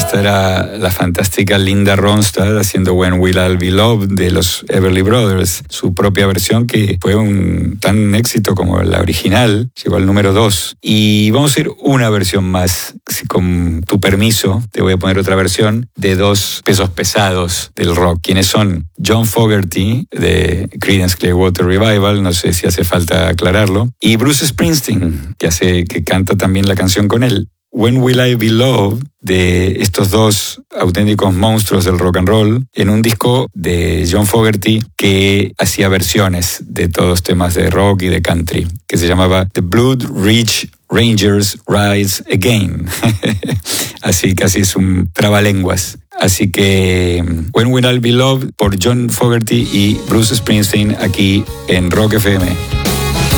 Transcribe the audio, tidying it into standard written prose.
esta era la fantástica Linda Ronstadt haciendo When Will I Be Loved de los Everly Brothers, su propia versión que fue un tan éxito como la original, llegó al número 2. Y vamos a ir una versión más, si con tu permiso te voy a poner otra versión de dos pesos pesados del rock, quienes son John Fogerty de Creedence Clearwater Revival, no sé si hace falta aclararlo, y Bruce Springsteen, que canta también la canción con él. When Will I Be Loved, de estos dos auténticos monstruos del rock and roll, en un disco de John Fogerty que hacía versiones de todos temas de rock y de country, que se llamaba The Blood Ridge Rangers Rise Again. Así casi es un trabalenguas. Así que When Will I Be Loved por John Fogerty y Bruce Springsteen aquí en Rock FM.